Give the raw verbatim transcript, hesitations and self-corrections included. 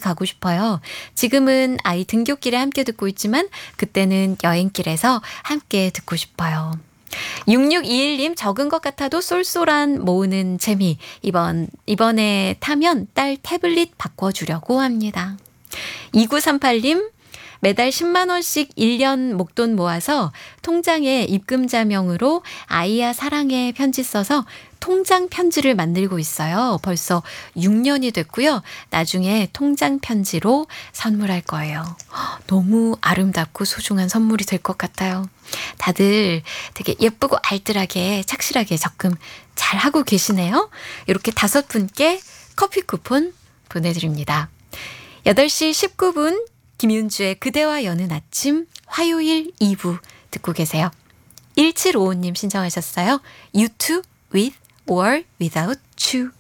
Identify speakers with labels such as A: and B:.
A: 가고 싶어요. 지금은 아이 등굣길에 함께 듣고 있지만 그때는 여행길에서 함께 듣고 싶어요. 육육이일 님 적은 것 같아도 쏠쏠한 모으는 재미. 이번, 이번에 타면 딸 태블릿 바꿔주려고 합니다. 이구삼팔 님 매달 십만 원씩 일 년 목돈 모아서 통장에 입금자명으로 아이야 사랑해 편지 써서 통장 편지를 만들고 있어요. 벌써 육 년이 됐고요. 나중에 통장 편지로 선물할 거예요. 너무 아름답고 소중한 선물이 될 것 같아요. 다들 되게 예쁘고 알뜰하게 착실하게 적금 잘 하고 계시네요. 이렇게 다섯 분께 커피 쿠폰 보내드립니다. 여덟 시 십구 분 김윤주의 그대와 여는 아침 화요일 이 부 듣고 계세요. 일칠오오 님 신청하셨어요. You too with or without you.